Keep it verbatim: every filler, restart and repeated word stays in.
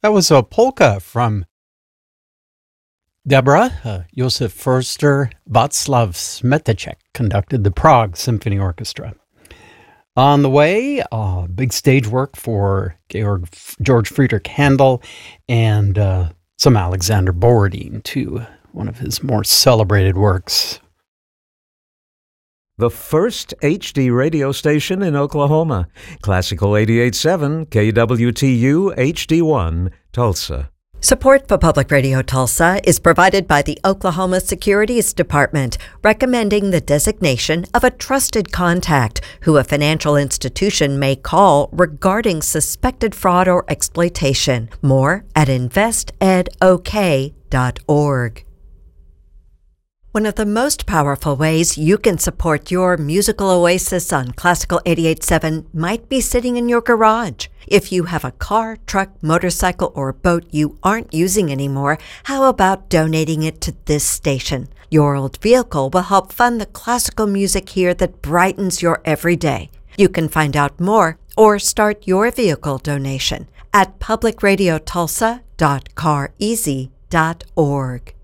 That was a polka from Deborah. Uh, Josef Förster, Václav Smetacek conducted the Prague Symphony Orchestra. On the way, uh, big stage work for Georg, George Friedrich Handel and uh, some Alexander Borodin, too, one of his more celebrated works. The first H D radio station in Oklahoma. Classical eighty-eight point seven K W T U H D one, Tulsa. Support for Public Radio Tulsa is provided by the Oklahoma Securities Department, recommending the designation of a trusted contact who a financial institution may call regarding suspected fraud or exploitation. More at invest ed o k dot org. One of the most powerful ways you can support your musical oasis on Classical eighty-eight point seven might be sitting in your garage. If you have a car, truck, motorcycle, or boat you aren't using anymore, how about donating it to this station? Your old vehicle will help fund the classical music here that brightens your everyday. You can find out more or start your vehicle donation at public radio tulsa dot car easy dot org.